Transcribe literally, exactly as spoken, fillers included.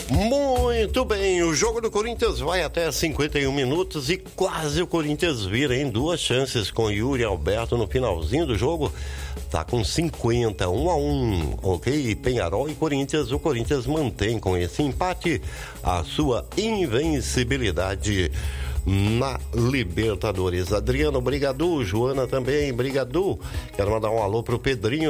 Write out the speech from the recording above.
Muito bem, o jogo do Corinthians vai até cinquenta e um minutos e quase o Corinthians vira em duas chances com Yuri Alberto no finalzinho do jogo. Tá com cinquenta, um a um, ok? Penharol e Corinthians, o Corinthians mantém com esse empate a sua invencibilidade na Libertadores. Adriano, brigadu, Joana também, brigadu. Quero mandar um alô pro Pedrinho